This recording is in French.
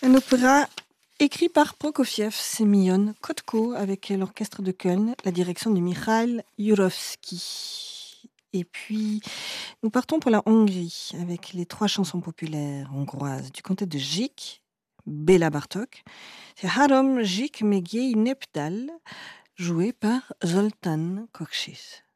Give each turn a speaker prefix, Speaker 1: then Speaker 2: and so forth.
Speaker 1: Un opéra écrit par Prokofiev, Sémillon Kotko, avec l'orchestre de Köln, la direction de Mikhail Jurovsky. Et puis, nous partons pour la Hongrie, avec les 3 chansons populaires hongroises du comté de Zsik, Béla Bartók, c'est Három Zsik Megyei Népdal, joué par Zoltán Kocsis.